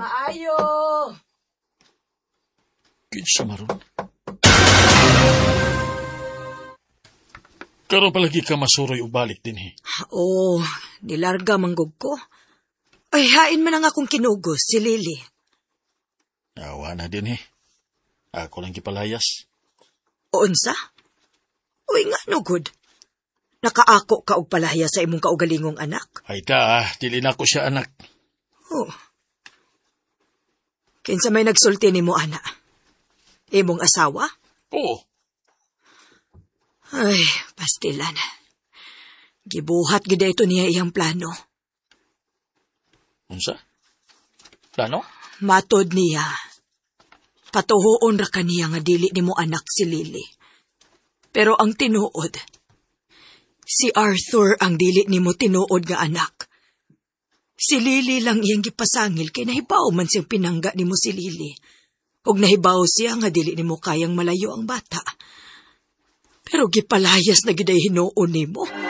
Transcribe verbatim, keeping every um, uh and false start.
Maayo! Kinsa maron? Karon palagi ka masuroy ubalik din eh. Oo, nilarga manggog ko. Ay, hain man ang akong kinugos, si Lily. Awa na din eh. Ako lang gipalayas. Unsa? Uy nga no good. Nakaako ka og palaya sa imong kaugalingong anak. Ay ta, dili na ko siya anak. Oh. Kinsa may nagsulti nimo ana? Imong asawa? Oo. Ay, pastilan. Gibuhat gid ito niya iyang plano. Unsa? Plano? Matod niya. Patuhuon ra kaniya nga dili nimo anak si Lily. Pero ang tinuod, si Arthur ang dili nimo tinuod nga anak. Si Lily lang iyang gipasangil kay nahibaw man siyang pinangga nimo si Lily. Ug nahibaw siya nga dili nimo kayang malayo ang bata. Pero gipalayas na giday hinuon nimo.